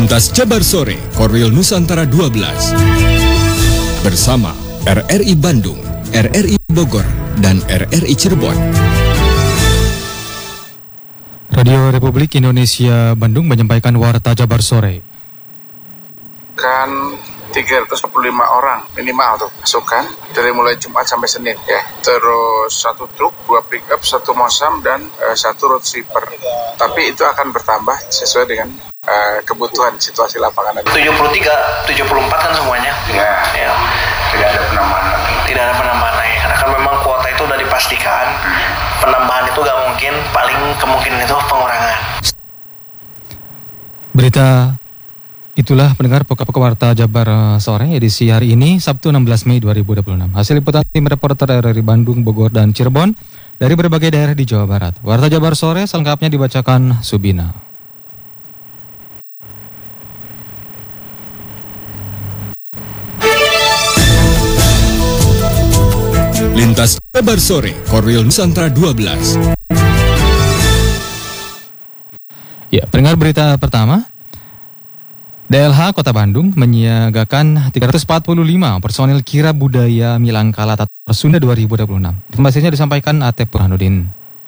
Lintas Jabar Sore, Korwil Nusantara 12. Bersama RRI Bandung, RRI Bogor, dan RRI Cirebon. Radio Republik Indonesia Bandung menyampaikan Warta Jabar Sore. Kan 345 orang minimal tuh masukan dari mulai Jumat sampai Senin ya. Terus 1 truk, 2 pick up, 1 mosam dan 1 road sweeper. Tapi itu akan bertambah sesuai dengan kebutuhan situasi lapangan. 74 kan semuanya. Ya. Tidak ada penambahan. Tidak ada penambahan lagi karena kan memang kuota itu udah dipastikan. Penambahan itu gak mungkin, paling kemungkinan itu pengurangan. Berita itulah pendengar pokok Warta Jabar Sore edisi hari ini Sabtu 16 Mei 2026. Hasil liputan tim reporter RRI Bandung, Bogor, dan Cirebon dari berbagai daerah di Jawa Barat. Warta Jabar Sore selengkapnya dibacakan Subina. Lintas Jabar Sore, Korwil Nusantara 12. Ya, pendengar berita pertama. DLH Kota Bandung menyiagakan 345 personil kirab budaya Milangkala Tatar Sunda 2026. Informasinya disampaikan Atep Burhanuddin.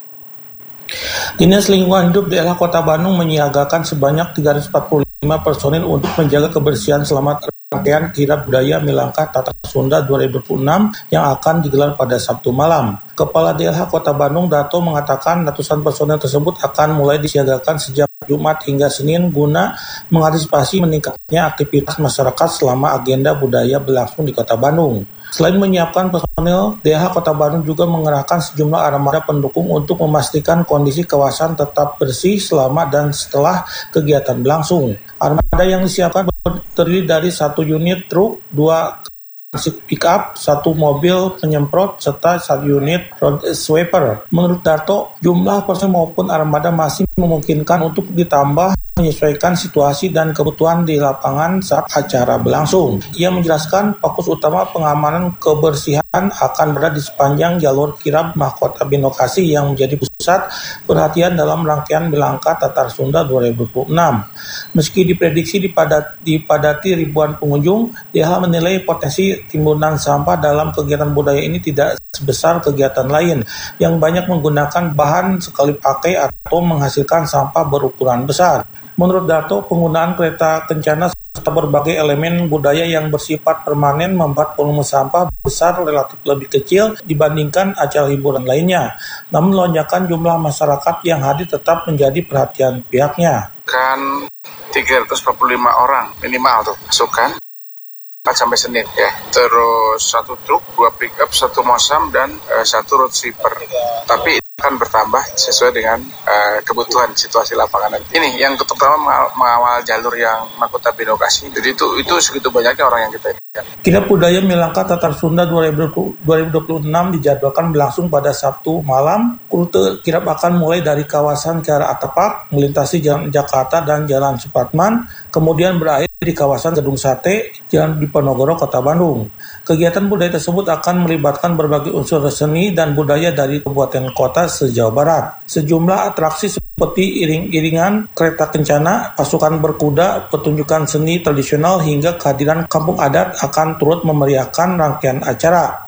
Dinas Lingkungan Hidup DLH Kota Bandung menyiagakan sebanyak 345 personil untuk menjaga kebersihan selama rangkaian kirab budaya Milangkah Tatar Sunda 2026 yang akan digelar pada Sabtu malam. Kepala DLH Kota Bandung Dato mengatakan ratusan personil tersebut akan mulai disiagakan sejak Jumat hingga Senin guna mengantisipasi meningkatnya aktivitas masyarakat selama agenda budaya berlangsung di Kota Bandung. Selain menyiapkan personil, DLH Kota Bandung juga mengerahkan sejumlah armada pendukung untuk memastikan kondisi kawasan tetap bersih selama dan setelah kegiatan berlangsung. Armada yang disiapkan terdiri dari 1 unit truk, 2 pick up, 1 mobil penyemprot, serta 1 unit road sweeper. Menurut Dato, jumlah personil maupun armada masih memungkinkan untuk ditambah menyesuaikan situasi dan kebutuhan di lapangan saat acara berlangsung. Ia menjelaskan fokus utama pengamanan kebersihan akan berada di sepanjang jalur kirab mahkota binokasi yang menjadi pusat perhatian dalam rangkaian Milangkah Tatar Sunda 2026. Meski diprediksi dipadati ribuan pengunjung, DLH menilai potensi timbunan sampah dalam kegiatan budaya ini tidak sebesar kegiatan lain yang banyak menggunakan bahan sekali pakai atau menghasilkan sampah berukuran besar. Menurut Dato, penggunaan kereta kencana serta berbagai elemen budaya yang bersifat permanen membuat volume sampah besar relatif lebih kecil dibandingkan acara hiburan lainnya. Namun lonjakan jumlah masyarakat yang hadir tetap menjadi perhatian pihaknya. Kan 345 orang minimal tuh masukan sampai Senin ya. Terus 1 truk, 2 pick up, 1 mosam dan 1 road sweeper. Tapi akan bertambah sesuai dengan kebutuhan situasi lapangan nanti. Ini yang pertama mengawal jalur yang mahkota binokasi. Jadi itu segitu banyaknya orang yang kita lihat. Kirab budaya Milangkah Tatar Sunda 2026 dijadwalkan berlangsung pada Sabtu malam. Rute kirab akan mulai dari kawasan Kiara Atapak, melintasi Jalan Jakarta dan Jalan Supratman, kemudian berakhir di kawasan Gedung Sate, Jalan Diponegoro, Kota Bandung. Kegiatan budaya tersebut akan melibatkan berbagai unsur seni dan budaya dari kabupaten kota se-Jawa Barat. Sejumlah atraksi seperti iring-iringan, kereta kencana, pasukan berkuda, pertunjukan seni tradisional hingga kehadiran kampung adat akan turut memeriahkan rangkaian acara.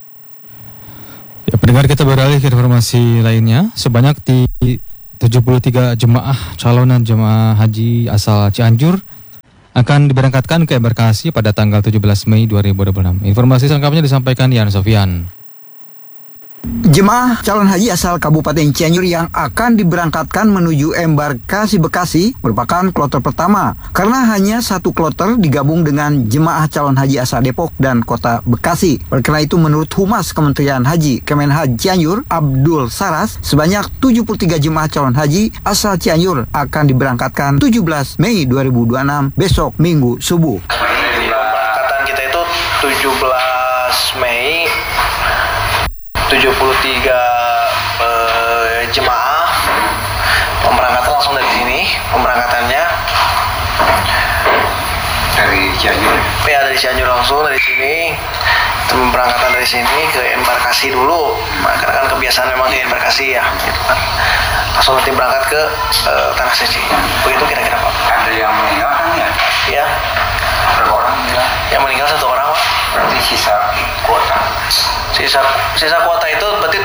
Ya, pendengar, kita beralih ke informasi lainnya. Sebanyak 73 calon jemaah haji asal Cianjur akan diberangkatkan ke embarkasi pada tanggal 17 Mei 2026. Informasi selengkapnya disampaikan Yan Sofian. Jemaah calon haji asal Kabupaten Cianjur yang akan diberangkatkan menuju embarkasi Bekasi merupakan kloter pertama karena hanya 1 kloter digabung dengan jemaah calon haji asal Depok dan Kota Bekasi. Karena itu menurut Humas Kementerian Haji Kemenhaj Cianjur Abdul Saras, sebanyak 73 jemaah calon haji asal Cianjur akan diberangkatkan 17 Mei 2026 besok Minggu subuh. Keberangkatan kita itu 17 Mei 73 jemaah pemberangkatan langsung dari sini. Pemberangkatannya Dari Cianjur? Ya, dari Cianjur langsung dari sini. Pemberangkatan dari sini ke embarkasi dulu. Karena kan kebiasaan memang di embarkasi ya, gitu kan. Langsung nanti berangkat ke Tanah Suci. Begitu kira-kira Pak. Ada yang meninggal kan Sisa kuota itu berarti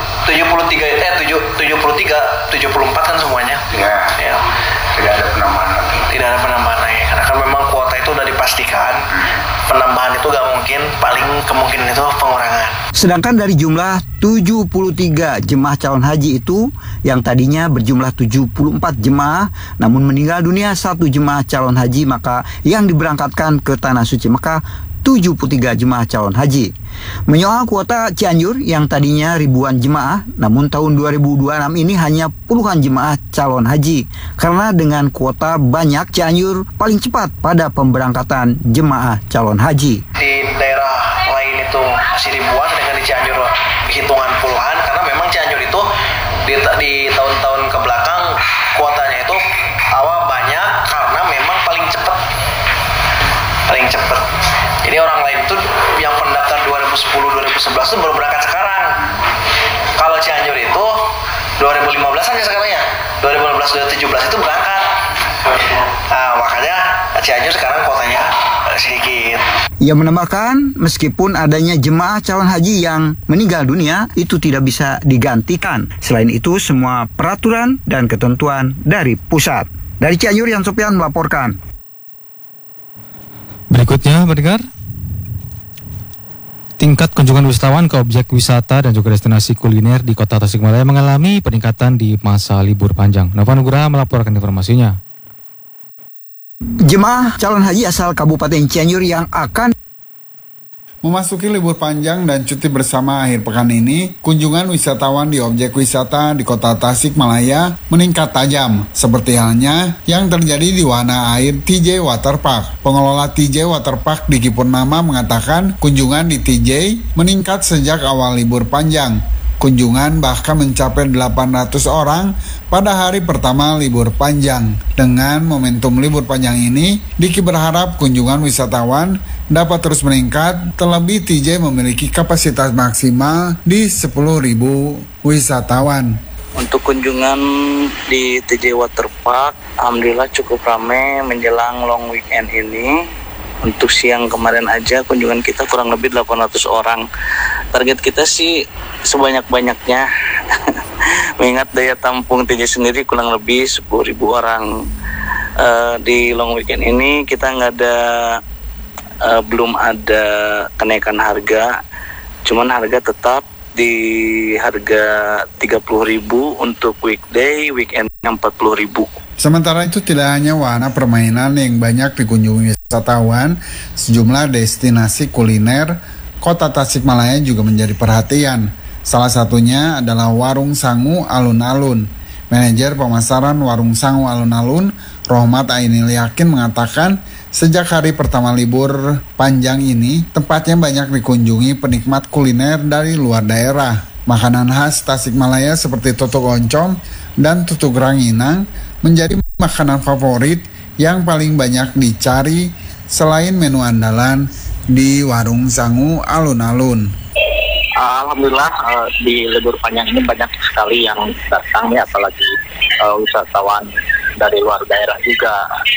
74 kan semuanya. Ya. Tidak ada penambahan lagi. Tidak ada penambahan lagi karena kan memang kuota itu udah dipastikan. Penambahan itu gak mungkin, paling kemungkinan itu pengurangan. Sedangkan dari jumlah 73 jemaah calon haji itu yang tadinya berjumlah 74 jemaah namun meninggal dunia 1 jemaah calon haji, maka yang diberangkatkan ke Tanah Suci Mekah 73 jemaah calon haji. Menyoal kuota Cianjur yang tadinya ribuan jemaah, namun tahun 2026 ini hanya puluhan jemaah calon haji. Karena dengan kuota banyak, Cianjur paling cepat pada pemberangkatan jemaah calon haji. Di daerah lain itu masih ribuan, sedangkan di Cianjur hitungan puluhan, karena memang Cianjur itu di tahun-tahun ke belakang kuotanya itu awal banyak karena memang paling cepat. Jadi orang lain itu yang pendaftar 2010-2011 itu baru berangkat sekarang. Kalau Cianjur itu 2015 aja sekarang ya. 2015-2017 itu berangkat. Nah, makanya Cianjur sekarang kuotanya sedikit. Ia menambahkan, meskipun adanya jemaah calon haji yang meninggal dunia, itu tidak bisa digantikan. Selain itu, semua peraturan dan ketentuan dari pusat. Dari Cianjur, Yan Sopian melaporkan. Berikutnya, mendengar tingkat kunjungan wisatawan ke objek wisata dan juga destinasi kuliner di Kota Tasikmalaya mengalami peningkatan di masa libur panjang. Nova Nugraha melaporkan informasinya. Jemaah calon haji asal Kabupaten Cianjur yang akan memasuki libur panjang dan cuti bersama akhir pekan ini, kunjungan wisatawan di objek wisata di Kota Tasikmalaya meningkat tajam, seperti halnya yang terjadi di wahana air TJ Waterpark. Pengelola TJ Waterpark Diki Purnama mengatakan kunjungan di TJ meningkat sejak awal libur panjang. Kunjungan bahkan mencapai 800 orang pada hari pertama libur panjang. Dengan momentum libur panjang ini, Diki berharap kunjungan wisatawan dapat terus meningkat, terlebih TJ memiliki kapasitas maksimal di 10.000 wisatawan. Untuk kunjungan di TJ Waterpark, alhamdulillah cukup ramai menjelang long weekend ini. Untuk siang kemarin aja kunjungan kita kurang lebih 800 orang. Target kita sih sebanyak-banyaknya. Mengingat daya tampung TJ sendiri kurang lebih 10.000 orang. Di long weekend ini kita belum ada kenaikan harga. Cuman harga tetap di harga 30.000 untuk weekday, weekend 40.000. Sementara itu tidak hanya wahana permainan yang banyak dikunjungi wisatawan, sejumlah destinasi kuliner Kota Tasikmalaya juga menjadi perhatian. Salah satunya adalah Warung Sangu Alun-Alun. Manajer pemasaran Warung Sangu Alun-Alun, Rohmat Ainil Yakin mengatakan, sejak hari pertama libur panjang ini, tempatnya banyak dikunjungi penikmat kuliner dari luar daerah. Makanan khas Tasikmalaya seperti tutuk oncom dan tutuk ranginang menjadi makanan favorit yang paling banyak dicari selain menu andalan di Warung Sangu Alun-Alun. Alhamdulillah di libur panjang ini banyak sekali yang datang ya, apalagi wisatawan dari luar daerah juga.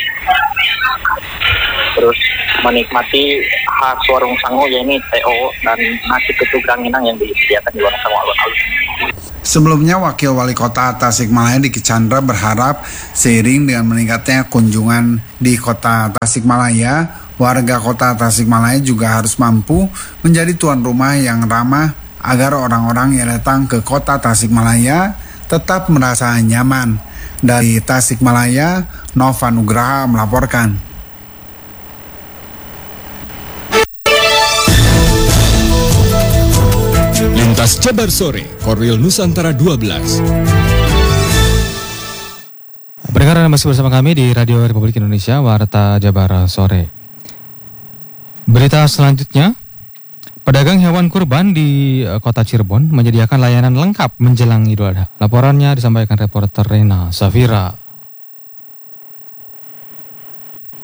Terus menikmati khas Warung Sangu, yaitu TO dan nasi tutuk ranginang yang disediakan di Warung Sangu Alun-Alun. Sebelumnya, Wakil Wali Kota Tasikmalaya Diki Chandra berharap seiring dengan meningkatnya kunjungan di Kota Tasikmalaya, warga Kota Tasikmalaya juga harus mampu menjadi tuan rumah yang ramah agar orang-orang yang datang ke Kota Tasikmalaya tetap merasa nyaman. Dari Tasikmalaya, Nova Nugraha melaporkan. Lintas Jabar Sore, Korwil Nusantara 12. Pendengar masih bersama kami di Radio Republik Indonesia, Warta Jabar Sore. Berita selanjutnya, pedagang hewan kurban di Kota Cirebon menyediakan layanan lengkap menjelang Idul Adha. Laporannya disampaikan reporter Rena Safira.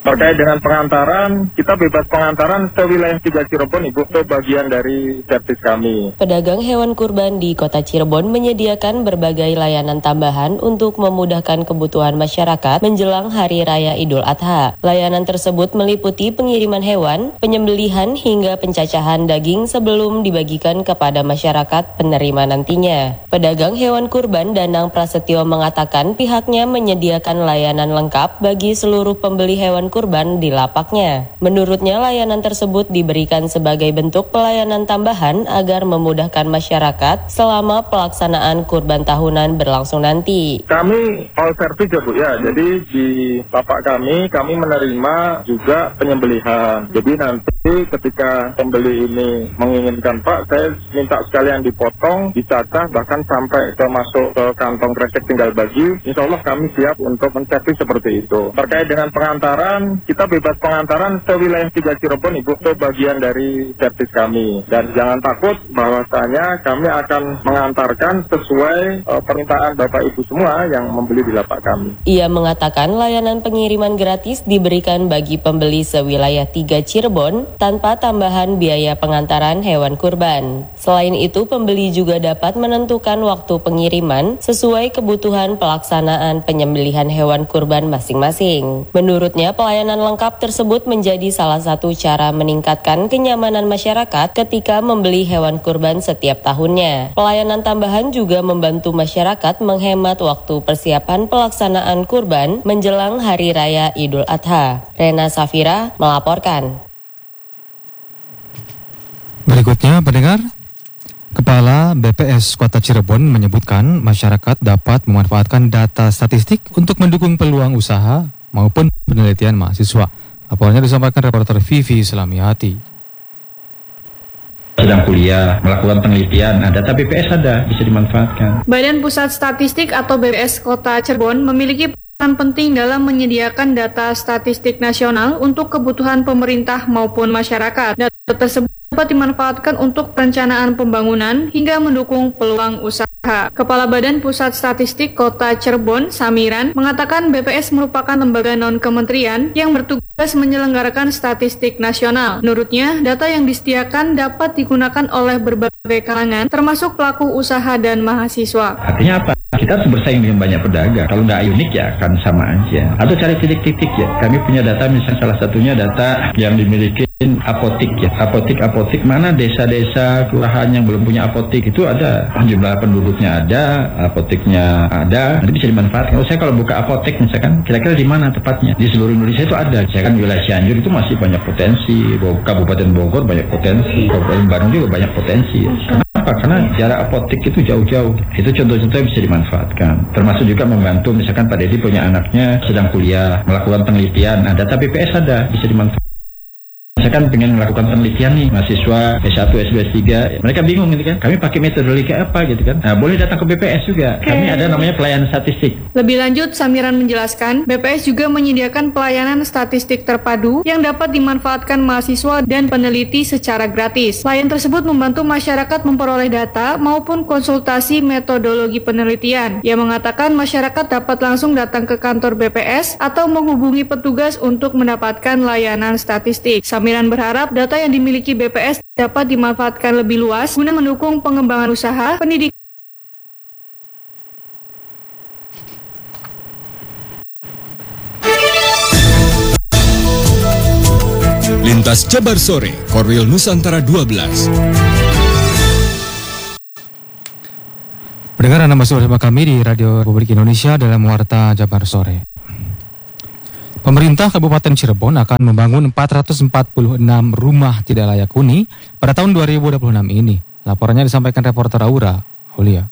Terkait dengan pengantaran, kita bebas pengantaran sewilayah 3 Cirebon, Ibu, itu bagian dari servis kami. Pedagang hewan kurban di Kota Cirebon menyediakan berbagai layanan tambahan untuk memudahkan kebutuhan masyarakat menjelang Hari Raya Idul Adha. Layanan tersebut meliputi pengiriman hewan, penyembelihan hingga pencacahan daging sebelum dibagikan kepada masyarakat penerima nantinya. Pedagang hewan kurban Danang Prasetyo mengatakan pihaknya menyediakan layanan lengkap bagi seluruh pembeli hewan kurban di lapaknya. Menurutnya layanan tersebut diberikan sebagai bentuk pelayanan tambahan agar memudahkan masyarakat selama pelaksanaan kurban tahunan berlangsung nanti. Kami all service ya Bu ya, jadi di lapak kami menerima juga penyembelihan. Jadi nanti ketika pembeli ini menginginkan, Pak, saya minta sekalian dipotong, dicacah, bahkan sampai masuk ke kantong kresek tinggal bagi, insya Allah kami siap untuk menservis seperti itu. Terkait dengan pengantaran, kita bebas pengantaran sewilayah 3 Cirebon, Ibu, itu bagian dari servis kami. Dan jangan takut bahwasanya kami akan mengantarkan sesuai permintaan Bapak Ibu semua yang membeli di lapak kami. Ia mengatakan layanan pengiriman gratis diberikan bagi pembeli sewilayah 3 Cirebon tanpa tambahan biaya pengantaran hewan kurban. Selain itu, pembeli juga dapat menentukan waktu pengiriman sesuai kebutuhan pelaksanaan penyembelihan hewan kurban masing-masing. Menurutnya, pelayanan lengkap tersebut menjadi salah satu cara meningkatkan kenyamanan masyarakat ketika membeli hewan kurban setiap tahunnya. Pelayanan tambahan juga membantu masyarakat menghemat waktu persiapan pelaksanaan kurban menjelang Hari Raya Idul Adha. Rena Safira melaporkan. Berikutnya, pendengar, Kepala BPS Kota Cirebon menyebutkan masyarakat dapat memanfaatkan data statistik untuk mendukung peluang usaha maupun penelitian mahasiswa. Laporannya disampaikan reporter Vivi Selamiati. Sedang kuliah, melakukan penelitian, data BPS ada, bisa dimanfaatkan. Badan Pusat Statistik atau BPS Kota Cirebon memiliki peran penting dalam menyediakan data statistik nasional untuk kebutuhan pemerintah maupun masyarakat. Data tersebut dapat dimanfaatkan untuk perencanaan pembangunan hingga mendukung peluang usaha. Kepala Badan Pusat Statistik Kota Cirebon, Samiran, mengatakan BPS merupakan lembaga non-kementerian yang bertugas menyelenggarakan statistik nasional. Menurutnya, data yang disediakan dapat digunakan oleh berbagai kalangan, termasuk pelaku usaha dan mahasiswa. Artinya apa? Kita harus bersaing dengan banyak pedagang. Kalau nggak unik ya akan sama aja. Atau cari titik-titik ya. Kami punya data, misalnya salah satunya data yang dimiliki apotik ya. Apotik mana desa-desa kelurahan yang belum punya apotik itu ada. Jumlah penduduknya ada, apotiknya ada. Nanti bisa dimanfaatkan. Kalau saya kalau buka apotek misalkan, kira-kira di mana tepatnya? Di seluruh Indonesia itu ada. Saya kan wilayah Cianjur itu masih banyak potensi. Kabupaten Bogor banyak potensi. Kabupaten Bandung juga banyak potensi. Kenapa? Karena jarak apotek itu jauh-jauh. Itu contoh-contoh yang bisa dimanfaatkan. Termasuk juga membantu misalkan Pak Dedi punya anaknya sedang kuliah, melakukan penelitian. Data BPS ada, bisa dimanfaatkan. Misalkan pengen melakukan penelitian nih, mahasiswa S1, S2, S3, mereka bingung gitu kan, kami pakai metodologi apa gitu kan. Nah, boleh datang ke BPS juga. Kami ada namanya pelayanan statistik. Lebih lanjut, Samiran menjelaskan, BPS juga menyediakan pelayanan statistik terpadu yang dapat dimanfaatkan mahasiswa dan peneliti secara gratis. Layanan tersebut membantu masyarakat memperoleh data maupun konsultasi metodologi penelitian. Ia mengatakan masyarakat dapat langsung datang ke kantor BPS atau menghubungi petugas untuk mendapatkan layanan statistik. Samiran berharap data yang dimiliki BPS dapat dimanfaatkan lebih luas guna mendukung pengembangan usaha, pendidikan. Lintas Jabar Sore, Korwil Nusantara 12. Pendengar, Anda masih bersama kami di Radio Republik Indonesia dalam Warta Jabar Sore. Pemerintah Kabupaten Cirebon akan membangun 446 rumah tidak layak huni pada tahun 2026 ini. Laporannya disampaikan reporter Aura Aulia.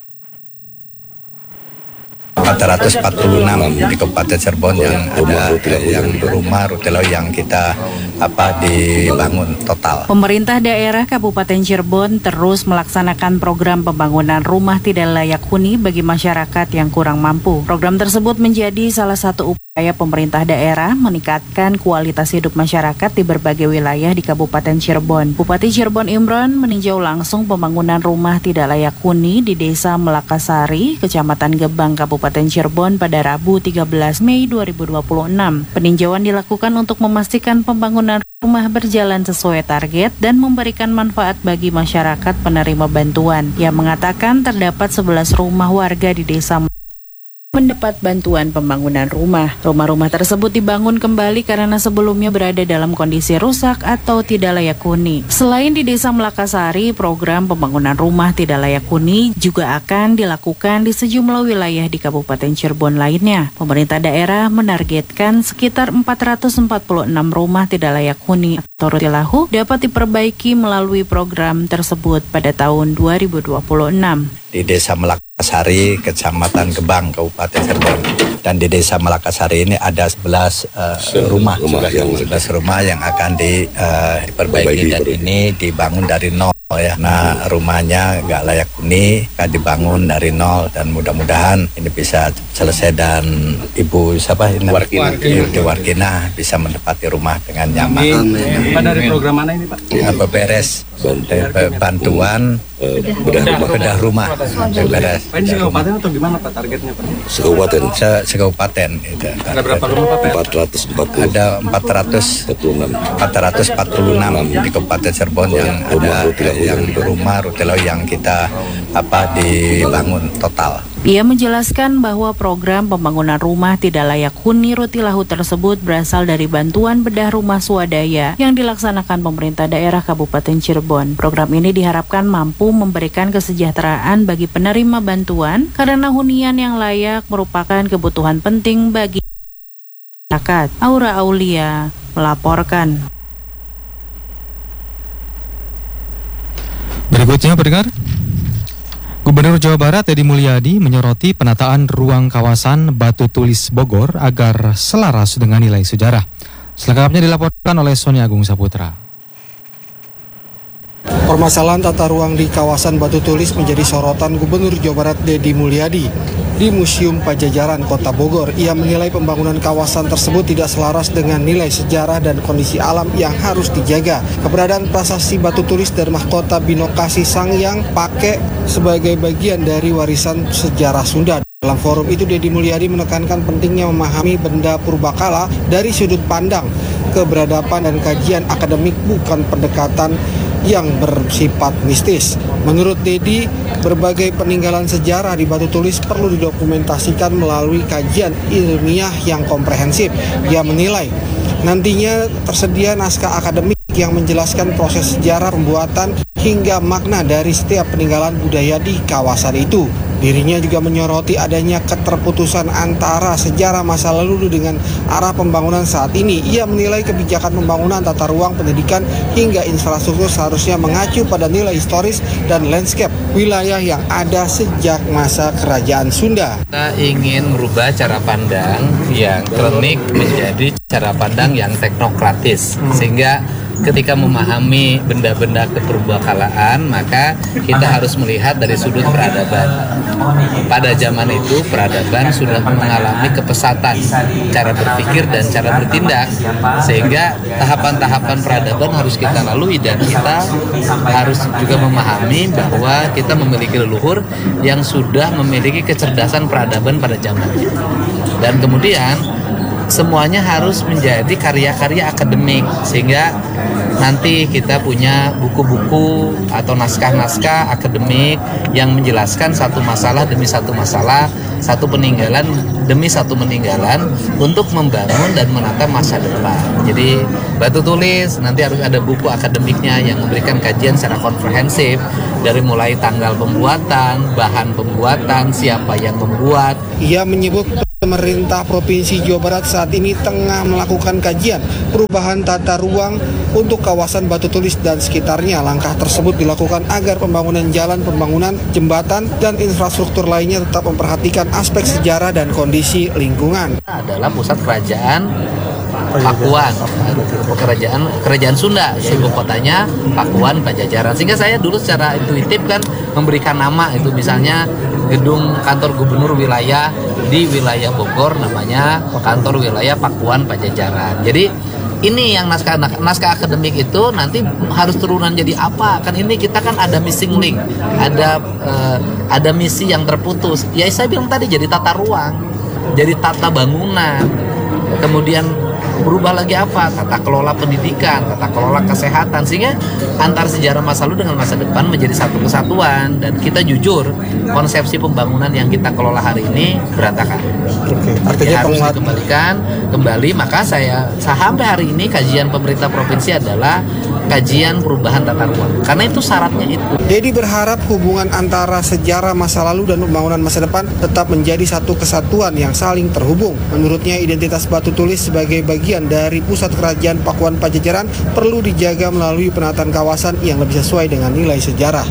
446 di Kabupaten Cirebon yang ada yang rumah rutelo yang kita dibangun total. Pemerintah daerah Kabupaten Cirebon terus melaksanakan program pembangunan rumah tidak layak huni bagi masyarakat yang kurang mampu. Program tersebut menjadi salah satu upaya pemerintah daerah meningkatkan kualitas hidup masyarakat di berbagai wilayah di Kabupaten Cirebon. Bupati Cirebon Imron meninjau langsung pembangunan rumah tidak layak huni di Desa Melakasari, Kecamatan Gebang, Kabupaten Cirebon pada Rabu 13 Mei 2026. Peninjauan dilakukan untuk memastikan pembangunan rumah berjalan sesuai target dan memberikan manfaat bagi masyarakat penerima bantuan. Ia mengatakan terdapat 11 rumah warga di desa mendapat bantuan pembangunan rumah. Rumah-rumah tersebut dibangun kembali karena sebelumnya berada dalam kondisi rusak atau tidak layak huni. Selain di Desa Melakasari, program pembangunan rumah tidak layak huni juga akan dilakukan di sejumlah wilayah di Kabupaten Cirebon lainnya. Pemerintah daerah menargetkan sekitar 446 rumah tidak layak huni atau rutilahu dapat diperbaiki melalui program tersebut pada tahun 2026. Di Desa Melakasari, Kecamatan Gebang, Kabupaten Cirebon. Dan di Desa Melakasari ini ada 11 rumah yang akan diperbaiki dan ini dibangun dari nol ya. Nah, rumahnya nggak layak huni, akan dibangun dari nol dan mudah-mudahan ini bisa selesai dan Ibu siapa ini? Warkina bisa menempati rumah dengan nyaman. Pak, dari program mana ini Pak? BPRS, bantuan bedah rumah. BPRS. Pak, ini sekabupaten atau gimana Pak targetnya Pak? Sekabupaten. Ada berapa rumah Pak? 440. Ada 446 di Kabupaten Cirebon yang ada yang rumah rutilau yang kita dibangun total. Ia menjelaskan bahwa program pembangunan rumah tidak layak huni rutilahu tersebut berasal dari bantuan bedah rumah swadaya yang dilaksanakan pemerintah daerah Kabupaten Cirebon. Program ini diharapkan mampu memberikan kesejahteraan bagi penerima bantuan karena hunian yang layak merupakan kebutuhan penting bagi masyarakat. Aura Aulia melaporkan. Berikutnya pendengar, Gubernur Jawa Barat Deddy Mulyadi menyoroti penataan ruang kawasan Batu Tulis Bogor agar selaras dengan nilai sejarah. Selengkapnya dilaporkan oleh Sony Agung Saputra. Permasalahan tata ruang di kawasan Batu Tulis menjadi sorotan Gubernur Jawa Barat Deddy Mulyadi. Di Museum Pajajaran Kota Bogor, ia menilai pembangunan kawasan tersebut tidak selaras dengan nilai sejarah dan kondisi alam yang harus dijaga. Keberadaan prasasti Batu Tulis dan mahkota Binokasi Sangyang Pake sebagai bagian dari warisan sejarah Sunda. Dalam forum itu, Deddy Mulyadi menekankan pentingnya memahami benda purbakala dari sudut pandang keberadaban dan kajian akademik, bukan pendekatan yang bersifat mistis. Menurut Deddy, berbagai peninggalan sejarah di Batu Tulis perlu didokumentasikan melalui kajian ilmiah yang komprehensif. Ia menilai nantinya tersedia naskah akademik yang menjelaskan proses sejarah pembuatan hingga makna dari setiap peninggalan budaya di kawasan itu. Dirinya juga menyoroti adanya keterputusan antara sejarah masa lalu dengan arah pembangunan saat ini. Ia menilai kebijakan pembangunan tata ruang, pendidikan, hingga infrastruktur seharusnya mengacu pada nilai historis dan landscape wilayah yang ada sejak masa Kerajaan Sunda. Kita ingin merubah cara pandang yang kronik menjadi cara pandang yang teknokratis, sehingga ketika memahami benda-benda kepurbakalaan, maka kita harus melihat dari sudut peradaban. Pada zaman itu, peradaban sudah mengalami kepesatan cara berpikir dan cara bertindak, sehingga tahapan-tahapan peradaban harus kita lalui, dan kita harus juga memahami bahwa kita memiliki leluhur yang sudah memiliki kecerdasan peradaban pada zamannya. Dan kemudian semuanya harus menjadi karya-karya akademik, sehingga nanti kita punya buku-buku atau naskah-naskah akademik yang menjelaskan satu masalah demi satu masalah, satu peninggalan demi satu peninggalan untuk membangun dan menata masa depan. Jadi Batu Tulis nanti harus ada buku akademiknya yang memberikan kajian secara komprehensif dari mulai tanggal pembuatan, bahan pembuatan, siapa yang membuat. Ia menyebut pemerintah Provinsi Jawa Barat saat ini tengah melakukan kajian perubahan tata ruang untuk kawasan Batu Tulis dan sekitarnya. Langkah tersebut dilakukan agar pembangunan jalan, pembangunan jembatan, dan infrastruktur lainnya tetap memperhatikan aspek sejarah dan kondisi lingkungan. Adalah pusat kerajaan Pakuan, kerajaan Sunda, ibu kotanya Pakuan Pajajaran. Sehingga saya dulu secara intuitif kan memberikan nama itu, misalnya gedung kantor gubernur wilayah di wilayah Bogor namanya kantor wilayah Pakuan Pajajaran. Jadi ini yang naskah akademik itu nanti harus turunan jadi apa? Kan ini kita kan ada missing link, ada misi yang terputus. Ya saya bilang tadi jadi tata ruang, jadi tata bangunan, kemudian berubah lagi apa? Tata kelola pendidikan, tata kelola kesehatan, sehingga antar sejarah masa lalu dengan masa depan menjadi satu kesatuan. Dan kita jujur, konsepsi pembangunan yang kita kelola hari ini berantakan. Artinya harus dikembalikan kembali. Maka saya sampai hari ini kajian pemerintah provinsi adalah kajian perubahan tata ruang, karena itu syaratnya itu. Dedi berharap hubungan antara sejarah masa lalu dan pembangunan masa depan tetap menjadi satu kesatuan yang saling terhubung. Menurutnya, identitas Batu Tulis sebagai bagian dari pusat kerajaan Pakuan Pajajaran perlu dijaga melalui penataan kawasan yang lebih sesuai dengan nilai sejarah.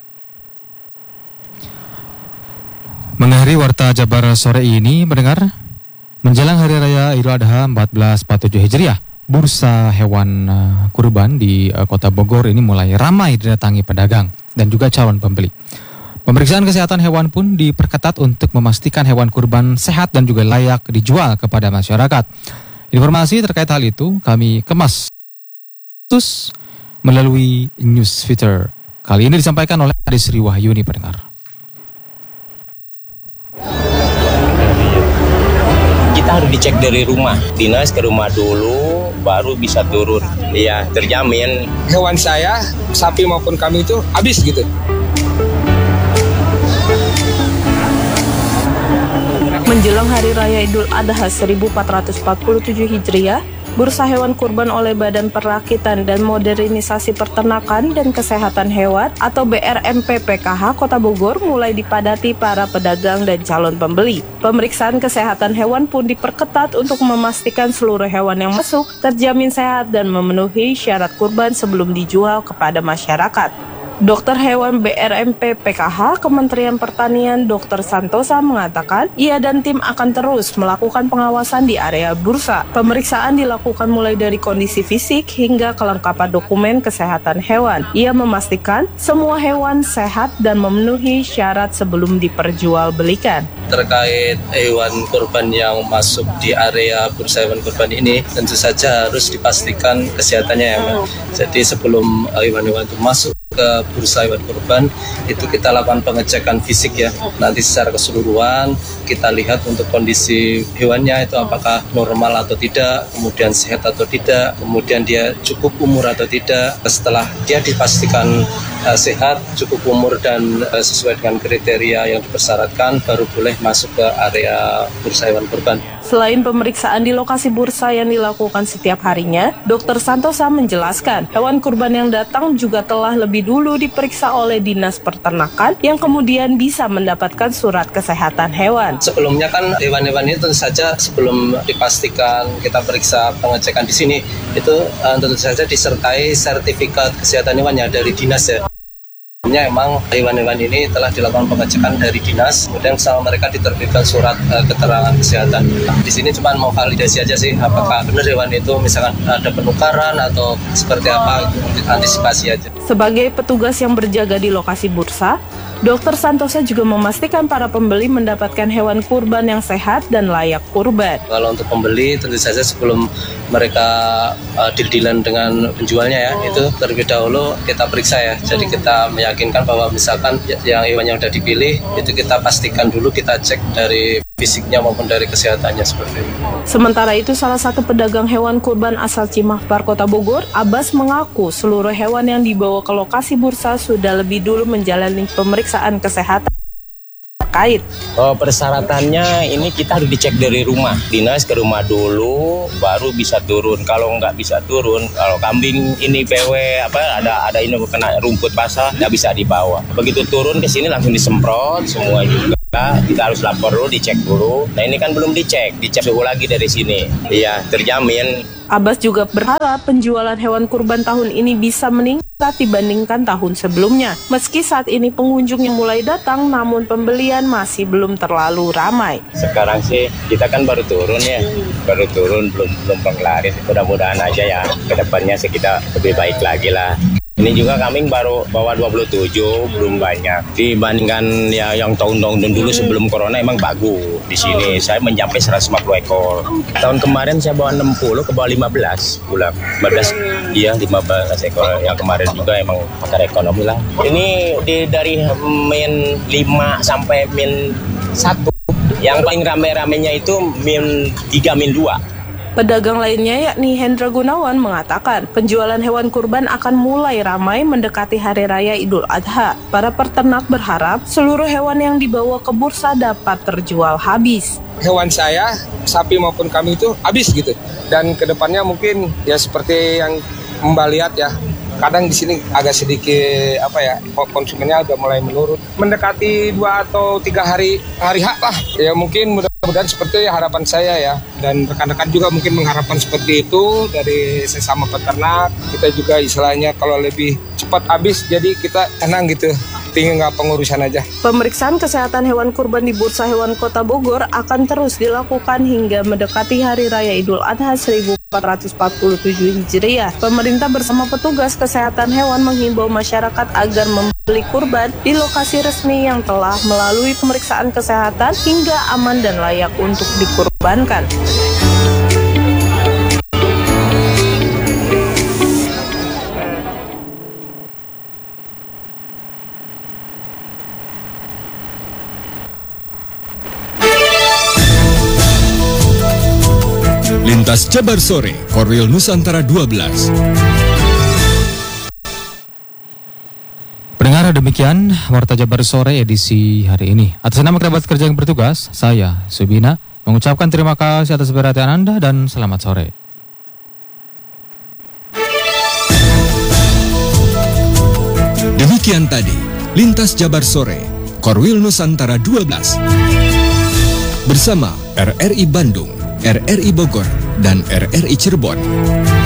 Mengakhiri Warta Jabar sore ini, mendengar menjelang Hari Raya Idul Adha 1447 Hijriah, bursa hewan kurban di Kota Bogor ini mulai ramai didatangi pedagang dan juga calon pembeli. Pemeriksaan kesehatan hewan pun diperketat untuk memastikan hewan kurban sehat dan juga layak dijual kepada masyarakat. Informasi terkait hal itu kami kemas melalui Newsfeeder. Kali ini disampaikan oleh Adi Sri Wahyuni, pendengar. Kita harus dicek dari rumah, dinas ke rumah dulu, baru bisa turun. Iya, terjamin. Hewan saya, sapi maupun kami itu habis gitu. Menjelang Hari Raya Idul Adha 1447 Hijriah, bursa hewan kurban oleh Badan Perakitan dan Modernisasi Peternakan dan Kesehatan Hewan atau BRMPPKH Kota Bogor mulai dipadati para pedagang dan calon pembeli. Pemeriksaan kesehatan hewan pun diperketat untuk memastikan seluruh hewan yang masuk terjamin sehat dan memenuhi syarat kurban sebelum dijual kepada masyarakat. Dokter Hewan BRMPPKH Kementerian Pertanian Dr. Santosa mengatakan ia dan tim akan terus melakukan pengawasan di area bursa. Pemeriksaan dilakukan mulai dari kondisi fisik hingga kelengkapan dokumen kesehatan hewan. Ia memastikan semua hewan sehat dan memenuhi syarat sebelum diperjualbelikan. Terkait hewan kurban yang masuk di area bursa hewan kurban ini tentu saja harus dipastikan kesehatannya ya Mbak. Jadi sebelum hewan-hewan itu masuk ke bursa hewan kurban itu kita lakukan pengecekan fisik ya, nanti secara keseluruhan kita lihat untuk kondisi hewannya itu apakah normal atau tidak, kemudian sehat atau tidak, kemudian dia cukup umur atau tidak. Setelah dia dipastikan sehat, cukup umur dan sesuai dengan kriteria yang dipersyaratkan, baru boleh masuk ke area bursa hewan kurban. Selain pemeriksaan di lokasi bursa yang dilakukan setiap harinya, Dr. Santosa menjelaskan hewan kurban yang datang juga telah lebih dulu diperiksa oleh Dinas Peternakan yang kemudian bisa mendapatkan surat kesehatan hewan. Sebelumnya kan hewan-hewan itu tentu saja sebelum dipastikan kita periksa pengecekan di sini itu tentu saja disertai sertifikat kesehatan hewannya dari dinas ya. Memang hewan-hewan ini telah dilakukan pengecekan dari dinas, kemudian sama mereka diterbitkan surat keterangan kesehatan. Di sini cuma mau validasi aja sih, apakah benar hewan itu misalkan ada penukaran atau seperti apa, antisipasi aja. Sebagai petugas yang berjaga di lokasi bursa, Dr. Santosa juga memastikan para pembeli mendapatkan hewan kurban yang sehat dan layak kurban. Kalau untuk pembeli tentu saja sebelum mereka deal-dealan dengan penjualnya ya, itu terlebih dahulu kita periksa ya. Jadi kita meyakinkan bahwa misalkan yang hewan yang sudah dipilih itu kita pastikan dulu, kita cek dari fisiknya maupun dari kesehatannya seperti itu. Sementara itu, salah satu pedagang hewan kurban asal Cimahpar, Kota Bogor, Abbas mengaku seluruh hewan yang dibawa ke lokasi bursa sudah lebih dulu menjalani pemeriksaan kesehatan terkait. Persyaratannya ini kita harus dicek dari rumah, dinas ke rumah dulu, baru bisa turun. Kalau nggak bisa turun, kalau kambing ini PW ada ini kena rumput basah, nggak bisa dibawa. Begitu turun ke sini langsung disemprot semua juga. kita harus lapor dulu, dicek dulu. Nah ini kan belum dicek suhu lagi dari sini. Iya, terjamin. Abbas juga berharap penjualan hewan kurban tahun ini bisa meningkat dibandingkan tahun sebelumnya. Meski saat ini pengunjung yang mulai datang, namun pembelian masih belum terlalu ramai. Sekarang sih kita kan baru turun ya, belum penglaris. Mudah-mudahan aja ya, kedepannya sih kita lebih baik lagi lah. Ini juga kambing baru bawa 27, belum banyak. Dibandingkan ya yang tahun-tahun dulu sebelum corona emang bagus. Di sini saya mencapai 150 ekor. Tahun kemarin saya bawa 60 ke bawah 15 pulang. 15 ekor. Yang kemarin juga emang pakai ekonomi lah. Ini dari min 5 sampai min 1. Yang paling rame-ramenya itu min 3, min 2. Pedagang lainnya yakni Hendra Gunawan mengatakan penjualan hewan kurban akan mulai ramai mendekati Hari Raya Idul Adha. Para peternak berharap seluruh hewan yang dibawa ke bursa dapat terjual habis. Hewan saya, sapi maupun kambing itu habis gitu. Dan kedepannya mungkin ya seperti yang Mbak lihat ya, kadang di sini agak sedikit konsumennya udah mulai menurun. Mendekati 2 atau 3 hari H lah. Ya mungkin mudah-mudahan seperti harapan saya ya. Dan rekan-rekan juga mungkin mengharapkan seperti itu dari sesama peternak. Kita juga istilahnya kalau lebih cepat habis, jadi kita tenang gitu. Tinggal pengurusan aja. Pemeriksaan kesehatan hewan kurban di Bursa Hewan Kota Bogor akan terus dilakukan hingga mendekati Hari Raya Idul Adha 1447 Hijriah. Pemerintah bersama petugas kesehatan hewan menghimbau masyarakat agar membeli kurban di lokasi resmi yang telah melalui pemeriksaan kesehatan hingga aman dan layak untuk dikurbankan. Lintas Jabar Sore, Korwil Nusantara 12. Pendengar, demikian Warta Jabar Sore edisi hari ini. Atas nama kerabat kerja yang bertugas, saya Subina mengucapkan terima kasih atas perhatian Anda dan selamat sore. Demikian tadi Lintas Jabar Sore, Korwil Nusantara 12. Bersama RRI Bandung, RRI Bogor, dan RRI Cirebon.